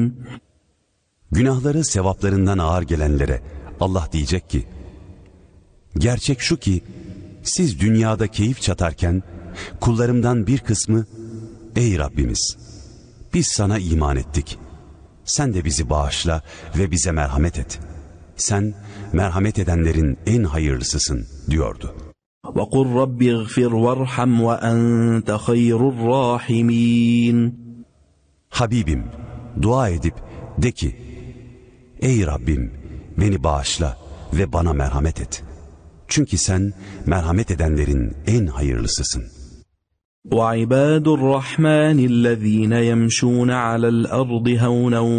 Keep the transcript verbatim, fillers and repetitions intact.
Günahları sevaplarından ağır gelenlere Allah diyecek ki, gerçek şu ki, siz dünyada keyif çatarken, kullarımdan bir kısmı, ey Rabbimiz, biz sana iman ettik. Sen de bizi bağışla ve bize merhamet et. Sen merhamet edenlerin en hayırlısısın diyordu. وَقُلْ رَبِّ اغْفِرْ وَارْحَمْ وَأَنْتَ خَيْرُ الرَّاحِمِينَ. Habibim, dua edip de ki, ey Rabbim, beni bağışla ve bana merhamet et. Çünkü sen merhamet edenlerin en hayırlısısın. وَعِبَادُ الرَّحْمَنِ الَّذ۪ينَ يَمْشُونَ عَلَى الْأَرْضِ هَوْنًا